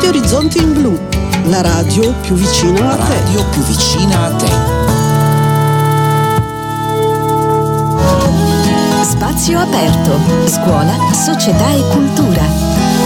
Orizzonti in Blu, la radio più vicina a te. Radio più vicina a te. Spazio aperto, scuola, società e cultura.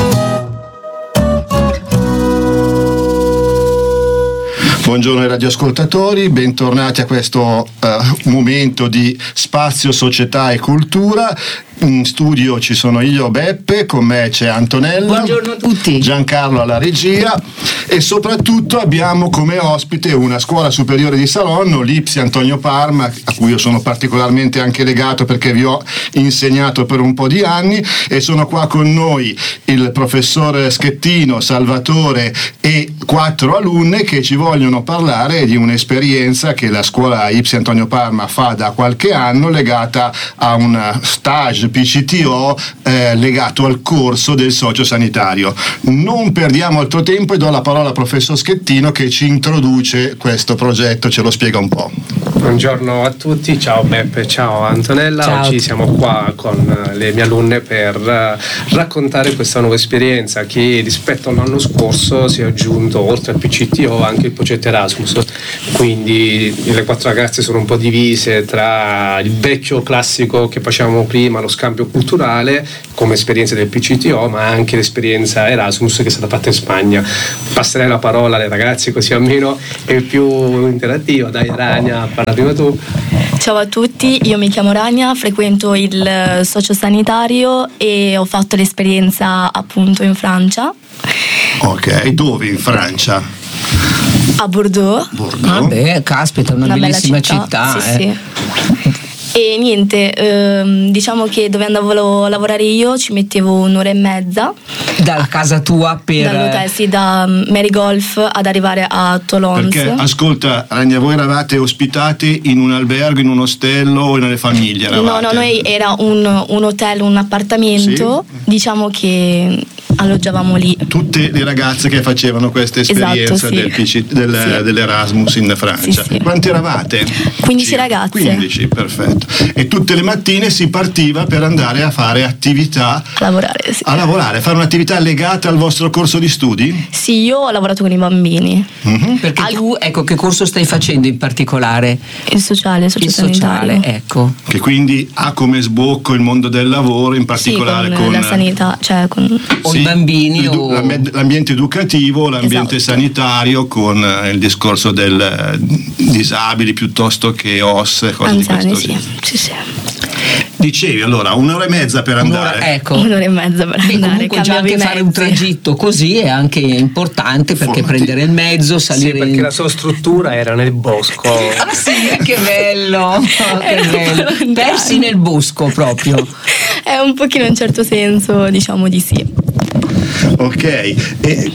Buongiorno ai radioascoltatori, bentornati a questo momento di spazio, società e cultura. In studio ci sono io, Beppe, con me c'è Antonella. Buongiorno a tutti. Giancarlo alla regia e soprattutto abbiamo come ospite una scuola superiore di Salonno, l'Ipsi Antonio Parma, a cui io sono particolarmente anche legato perché vi ho insegnato per un po' di anni, e sono qua con noi il professor Schettino, Salvatore e 4 alunne che ci vogliono parlare di un'esperienza che la scuola Ipsi Antonio Parma fa da qualche anno, legata a un stage PCTO legato al corso del sociosanitario. Non perdiamo altro tempo e do la parola al professor Schettino che ci introduce questo progetto, ce lo spiega un po'. Buongiorno a tutti, ciao Beppe, ciao Antonella. Ciao. Oggi siamo qua con le mie alunne per raccontare questa nuova esperienza che rispetto all'anno scorso si è aggiunto oltre al PCTO anche il progetto Erasmus. Quindi le 4 ragazze sono un po' divise tra il vecchio classico che facevamo prima, lo scambio culturale come esperienza del PCTO, ma anche l'esperienza Erasmus che è stata fatta in Spagna. Passerei la parola alle ragazze così almeno è più interattiva. Dai Rania, parla prima tu. Ciao a tutti, io mi chiamo Rania, frequento il sociosanitario e ho fatto l'esperienza appunto in Francia. Ok, dove in Francia? A Bordeaux. Vabbè, caspita, una bellissima città. Sì. E niente, diciamo che dove andavo a lavorare io ci mettevo 1 ora e mezza. Dalla casa tua per... Dall'hotel, sì, da Marigolf ad arrivare a Tolons. Perché, ascolta, Ragna, voi eravate ospitati in un albergo, in un ostello o nelle famiglie? No, noi era un hotel, un appartamento, sì. Diciamo che alloggiavamo lì. Tutte le ragazze che facevano questa esperienza, esatto, sì. dell'Erasmus in Francia. Sì. Quanti eravate? 15 ragazze. 15, perfetto. E tutte le mattine si partiva per andare a fare attività. A lavorare, sì. A lavorare, a fare un'attività legata al vostro corso di studi? Sì, io ho lavorato con i bambini. Mm-hmm. Perché tu, ecco, che corso stai facendo in particolare? Il sociale, ecco. Che quindi ha come sbocco il mondo del lavoro, in particolare sì, con la sanità, cioè con... Sì, i bambini l'ambiente educativo, l'ambiente esatto. sanitario, con il discorso del disabili piuttosto che OS, cose anziani, di questo genere. Sì. Dicevi allora 1 ora e mezza per andare. Ecco. 1 ora e mezza per andare. Comunque già anche fare un tragitto così è anche importante, perché prendere il mezzo, salire. Sì, perché la sua struttura era nel bosco. Ah sì, che bello! Che bello. Persi nel bosco proprio. È un pochino, in un certo senso, diciamo di sì. Ok. E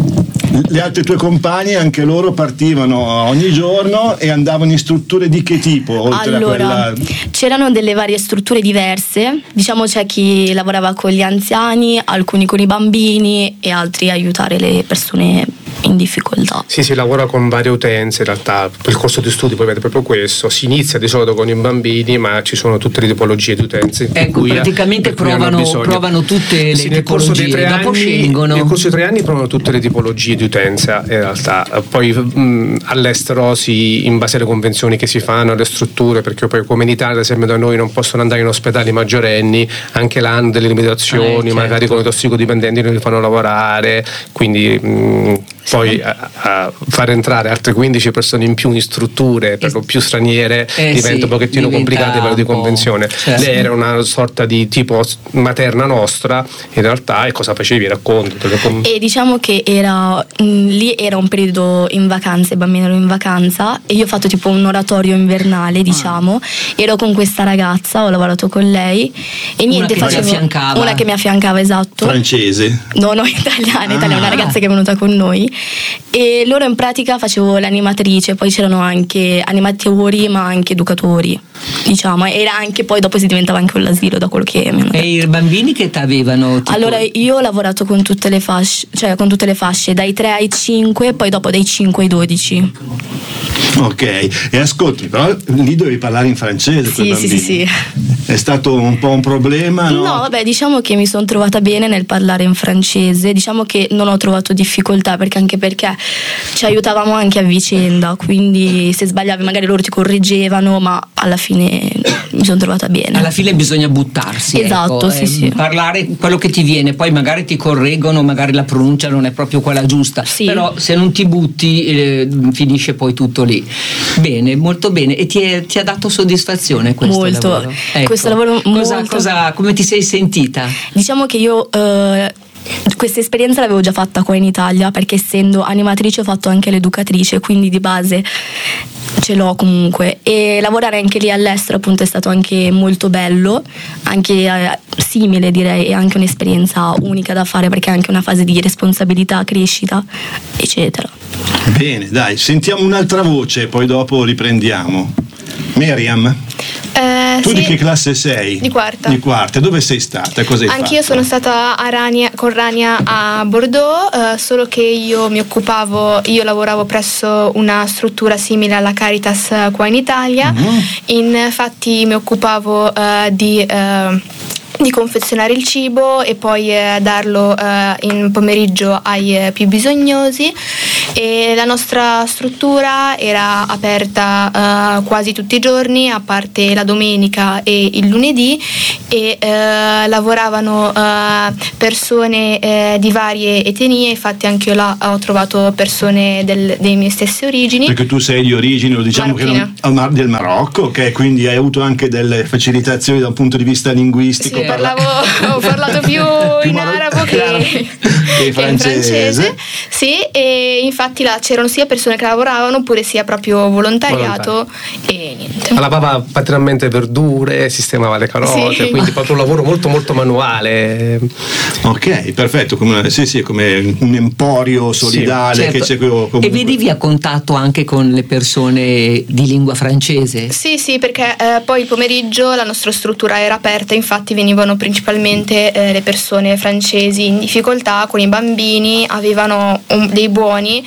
le altre tue compagne, anche loro partivano ogni giorno e andavano in strutture di che tipo? Oltre allora, a quella... c'erano delle varie strutture diverse, diciamo c'è chi lavorava con gli anziani, alcuni con i bambini e altri aiutare le persone in difficoltà. Sì, si lavora con varie utenze in realtà. Il corso di studi poi vede proprio questo, si inizia di solito con i bambini, ma ci sono tutte le tipologie di utenze. Ecco, praticamente provano tutte le tipologie, dopo scelgono. Nel corso di 3 anni provano tutte le tipologie di utenza in realtà. Poi all'estero in base alle convenzioni che si fanno, alle strutture, perché poi come in Italia ad esempio da noi non possono andare in ospedali maggiorenni, anche là hanno delle limitazioni, certo. Magari con i tossicodipendenti non li fanno lavorare, quindi poi a fare entrare altre 15 persone in più in strutture per lo più straniere diventa un pochettino complicato a livello di convenzione. Certo. Lei era una sorta di tipo materna nostra in realtà. E cosa facevi? Racconto. E diciamo che lì era un periodo in vacanza, i bambini erano in vacanza e io ho fatto tipo un oratorio invernale, diciamo. Ero con questa ragazza, ho lavorato con lei e niente, facevo una che mi affiancava, esatto. Francese? No, italiana, una ragazza che è venuta con noi. E loro in pratica facevo l'animatrice, poi c'erano anche animatori ma anche educatori, diciamo, era anche poi dopo si diventava anche un asilo da quello che mi hanno detto. E i bambini che t'avevano? Tipo... Allora io ho lavorato con tutte le fasce, dai 3 ai 5, poi dopo dai 5 ai 12. Ok, e ascolti, però lì dovevi parlare in francese con i bambini. Sì. È stato un po' un problema, no? No, vabbè, diciamo che mi sono trovata bene nel parlare in francese, diciamo che non ho trovato difficoltà perché ci aiutavamo anche a vicenda, quindi se sbagliavi magari loro ti correggevano, ma alla fine mi sono trovata bene. Alla fine bisogna buttarsi, esatto, ecco, sì. Parlare quello che ti viene, poi magari ti correggono, magari la pronuncia non è proprio quella giusta, sì. Però se non ti butti finisce poi tutto lì. Bene, molto bene. E ti ha dato soddisfazione questo molto. lavoro? Ecco. Questo lavoro come ti sei sentita? Diciamo che io questa esperienza l'avevo già fatta qua in Italia, perché essendo animatrice ho fatto anche l'educatrice, quindi di base ce l'ho comunque, e lavorare anche lì all'estero appunto è stato anche molto bello, anche simile direi, e anche un'esperienza unica da fare perché è anche una fase di responsabilità, crescita eccetera. Bene, dai, sentiamo un'altra voce, poi dopo riprendiamo. Miriam, tu di che classe sei? Di quarta. Di quarta, dove sei stata? Cosa hai fatto? Anch'io sono stata con Rania a Bordeaux, solo che io lavoravo presso una struttura simile alla Caritas qua in Italia. Infatti mi occupavo di confezionare il cibo e poi darlo in pomeriggio ai più bisognosi, e la nostra struttura era aperta quasi tutti i giorni a parte la domenica e il lunedì, e lavoravano persone di varie etnie. Infatti anche io là ho trovato persone dei mie stesse origini, perché tu sei di origine, lo diciamo, marocchina, che del Marocco, ok, quindi hai avuto anche delle facilitazioni da un punto di vista linguistico. Sì, ho parlato più in arabo che in francese. Sì, e infatti là c'erano sia persone che lavoravano oppure sia proprio volontariato. E niente. Lavava patrialmente verdure, sistemava le carote, sì. Quindi proprio un lavoro molto molto manuale. Ok, perfetto, come un emporio solidale, certo. Che c'è comunque. E vedevi a contatto anche con le persone di lingua francese? Sì, perché poi il pomeriggio la nostra struttura era aperta, infatti venivano principalmente le persone francesi in difficoltà con i bambini, avevano dei buoni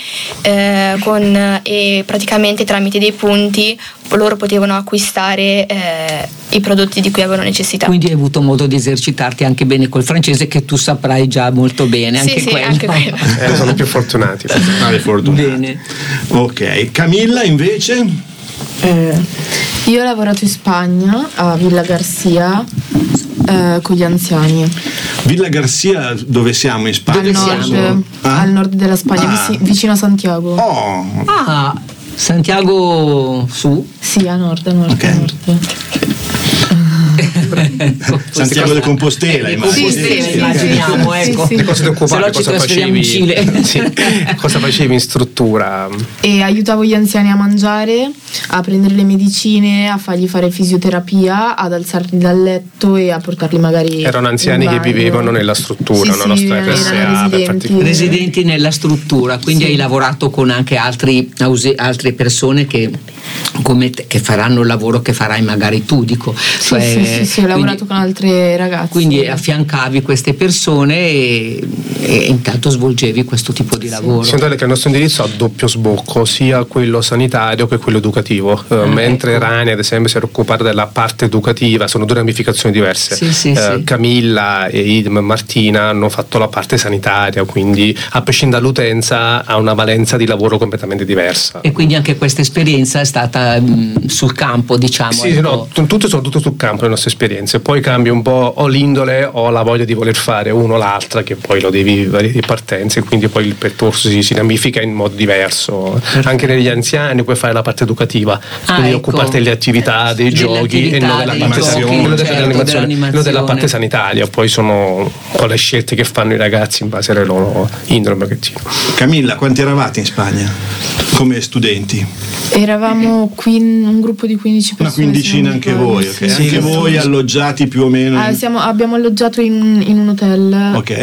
e praticamente tramite dei punti loro potevano acquistare i prodotti di cui avevano necessità. Quindi hai avuto modo di esercitarti anche bene col francese, che tu saprai già molto bene. Anche sì, quello. anche quello. Sono più fortunati. Bene. Ok, Camilla invece? Io ho lavorato in Spagna a Villa Garcia con gli anziani. Villa Garcia, dove siamo in Spagna? Al nord della Spagna, vicino a Santiago. Santiago su? Sì, a nord. Okay. A nord. Santiago de Compostela, immaginiamo, ecco. Di cosa ti occupavi? Cosa facevi? Cosa facevi in struttura? E aiutavo gli anziani a mangiare, a prendere le medicine, a fargli fare fisioterapia, ad alzarli dal letto e a portarli magari. Erano anziani che vivevano nella struttura, sì, nostra erano residenti nella struttura, quindi hai lavorato con anche altre persone che faranno il lavoro che farai magari tu, dico. Sì, ho lavorato con altre ragazze. Quindi affiancavi queste persone e intanto svolgevi questo tipo di lavoro. Si nota che il nostro indirizzo ha doppio sbocco, sia quello sanitario che quello educativo, mentre ecco. Rania ad esempio si era occupata della parte educativa, sono due ramificazioni diverse. Sì. Camilla e Martina hanno fatto la parte sanitaria, quindi a prescindere dall'utenza ha una valenza di lavoro completamente diversa. E quindi anche questa esperienza è stata sul campo, diciamo. Sì, ecco. Tutto sul campo le nostre esperienze, poi cambia un po' o l'indole o la voglia di voler fare uno o l'altra, che poi lo devi varie di partenza, e quindi poi il percorso si ramifica in modo diverso. Perfetto. Anche negli anziani puoi fare la parte educativa, quindi occuparti delle attività, dei giochi e non della parte sanitaria. Poi sono un po' le scelte che fanno i ragazzi in base alle loro indole. Camilla, quanti eravate in Spagna come studenti? Eravamo un gruppo di 15 persone. Una quindicina anche voi, ok? Sì, anche voi alloggiati più o meno? Abbiamo alloggiato in un hotel. Ok.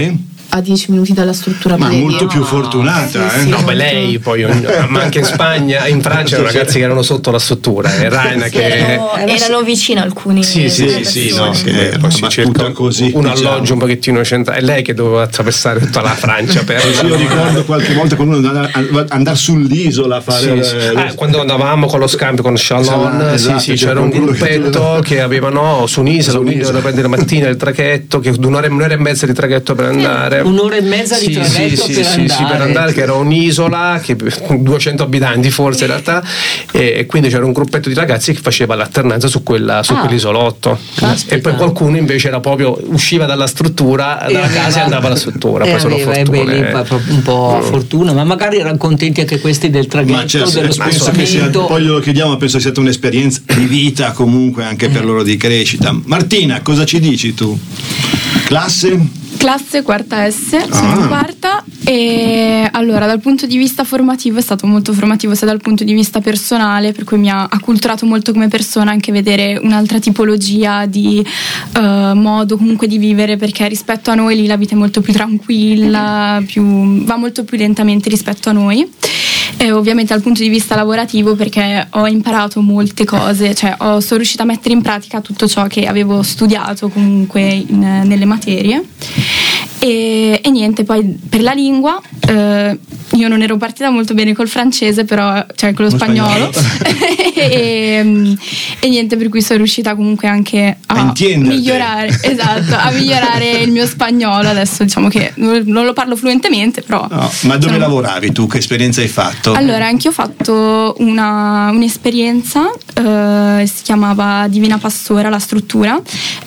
a 10 minuti dalla struttura ma previa. molto più fortunata, sì, sì, No, molto. beh, lei poi, ma anche in Spagna, in Francia erano ragazzi che erano sotto la struttura, e Raina che erano vicino alcuni. sì, no, che poi si cerca così, un alloggio un pochettino centrale. È lei che doveva attraversare tutta la Francia per io ricordo qualche volta quando andare sull'isola a fare quando andavamo con lo scambio con Chalon, esatto, c'era un gruppetto che avevano su un'isola, quindi dovevano prendere la mattina il traghetto, che un'ora e mezza di traghetto per andare. Un'ora e mezza di traghetto per andare, che era un'isola che 200 abitanti forse in realtà, e quindi c'era un gruppetto di ragazzi che faceva l'alternanza su quell'isolotto. Caspita. E poi qualcuno invece era proprio usciva dalla struttura, dalla casa e andava alla struttura. Poi sono fortune. Un po' fortuna, ma magari erano contenti anche questi del traghetto, dello spostamento. Poi glielo chiediamo, penso sia stata un'esperienza di vita comunque anche per loro di crescita. Martina, cosa ci dici tu? Classe quarta S, sono in quarta, e allora dal punto di vista formativo è stato molto formativo sia dal punto di vista personale, per cui mi ha acculturato molto come persona, anche vedere un'altra tipologia di modo comunque di vivere, perché rispetto a noi lì la vita è molto più tranquilla, va molto più lentamente rispetto a noi. E ovviamente dal punto di vista lavorativo, perché ho imparato molte cose, cioè sono riuscita a mettere in pratica tutto ciò che avevo studiato comunque nelle materie. E niente, poi per la lingua io non ero partita molto bene col francese, però cioè con lo spagnolo e niente, per cui sono riuscita comunque anche a migliorare, a migliorare il mio spagnolo. Adesso diciamo che non lo parlo fluentemente, però ma dove lavoravi tu? Che esperienza hai fatto? Allora, anche io ho fatto un'esperienza, si chiamava Divina Pastora la struttura,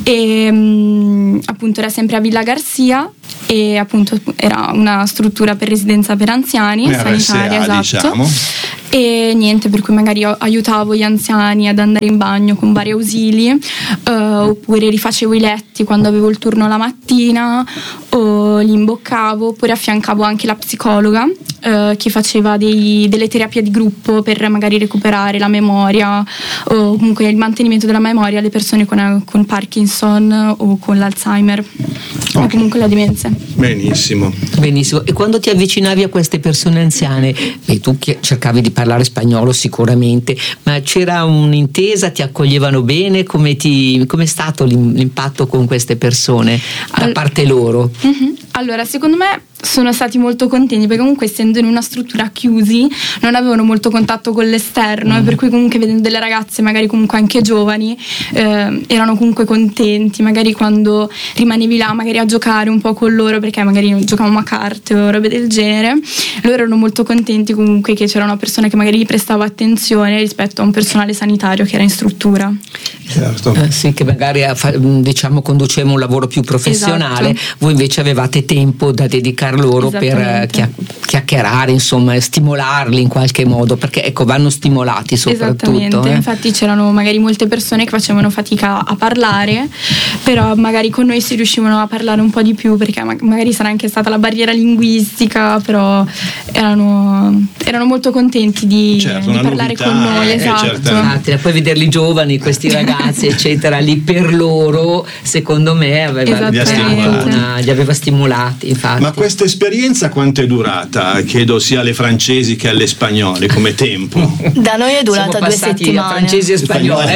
e appunto era sempre a Villa Garcia, e appunto era una struttura per residenza per anziani, sanitaria, esatto. Diciamo. E niente, per cui magari aiutavo gli anziani ad andare in bagno con vari ausili, oppure rifacevo i letti quando avevo il turno la mattina, o li imboccavo, oppure affiancavo anche la psicologa che faceva delle terapie di gruppo per magari recuperare la memoria, o comunque il mantenimento della memoria alle persone con Parkinson o con l'Alzheimer, o comunque la demenza. Benissimo. E quando ti avvicinavi a queste persone anziane, tu cercavi di parlare spagnolo sicuramente, ma c'era un'intesa, ti accoglievano bene? Come è stato l'impatto con queste persone da parte loro? Allora, secondo me sono stati molto contenti, perché comunque essendo in una struttura chiusi non avevano molto contatto con l'esterno, e per cui comunque vedendo delle ragazze magari comunque anche giovani erano comunque contenti, magari quando rimanevi là magari a giocare un po' con loro, perché magari giocavamo a carte o robe del genere, loro erano molto contenti comunque che c'era una persona che magari gli prestava attenzione rispetto a un personale sanitario che era in struttura. Certo. Sì, che magari diciamo conduceva un lavoro più professionale, esatto. Voi invece avevate tempo da dedicare loro per chiacchierare, insomma, stimolarli in qualche modo, perché ecco, vanno stimolati soprattutto. Esattamente, infatti c'erano magari molte persone che facevano fatica a parlare, però magari con noi si riuscivano a parlare un po' di più, perché magari sarà anche stata la barriera linguistica, però erano molto contenti di parlare con noi, esatto. E poi vederli giovani, questi ragazzi eccetera, lì per loro, secondo me li aveva stimolati, infatti. Ma questa esperienza quanto è durata? Chiedo sia alle francesi che alle spagnole come tempo. Da noi è durata 2 settimane. Francesi e spagnoli.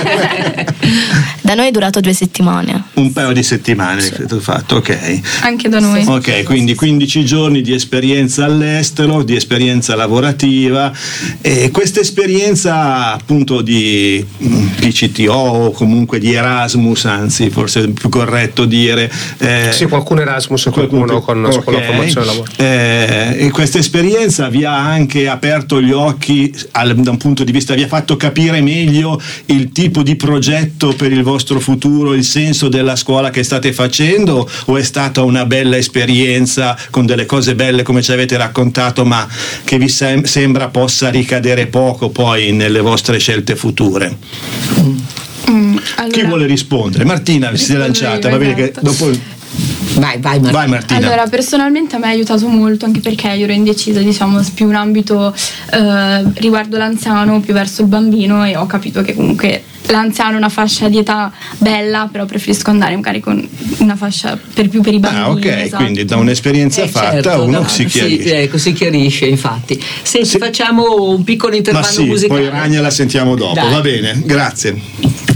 Da noi è durato 2 settimane. Un paio di settimane avete fatto, ok. Anche da noi. Ok, quindi 15 giorni di esperienza all'estero, di esperienza lavorativa, e questa esperienza appunto di PCTO o comunque di Erasmus, anzi forse è più corretto dire. Sì, qualcuno Erasmus e qualcuno con scuola formazione lavoro. E questa esperienza vi ha anche aperto gli occhi da un punto di vista, vi ha fatto capire meglio il tipo di progetto per il vostro futuro, il senso della scuola che state facendo, o è stata una bella esperienza con delle cose belle come ci avete raccontato, ma che vi sembra possa ricadere poco poi nelle vostre scelte future? Allora, chi vuole rispondere? Martina si è lanciata, va bene, che dopo Vai Martina. Allora, personalmente a me ha aiutato molto, anche perché io ero indecisa, diciamo, più in ambito riguardo l'anziano, più verso il bambino, e ho capito che comunque l'anziano è una fascia di età bella, però preferisco andare magari con una fascia per i bambini. Ok, esatto. Quindi da un'esperienza fatta certo, uno si chiarisce. Si chiarisce, infatti. Senti, facciamo un piccolo intervallo musicale. Poi Rania la sentiamo dopo, Dai. va bene, grazie.